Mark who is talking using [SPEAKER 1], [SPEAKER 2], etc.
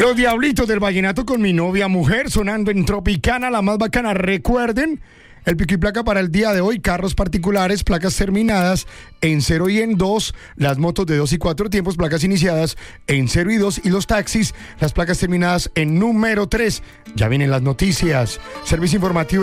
[SPEAKER 1] Los Diablitos del Vallenato con mi novia mujer sonando en Tropicana, la más bacana. Recuerden, el pico y placa para el día de hoy: carros particulares, placas terminadas en 0 y en 2, las motos de 2 y 4 tiempos, placas iniciadas en 0 y 2, y los taxis, las placas terminadas en número 3. Ya vienen las noticias, servicio informativo